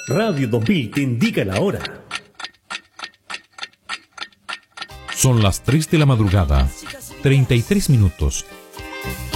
Radio 2000 te indica la hora. Son las 3 de la madrugada, 33 minutos.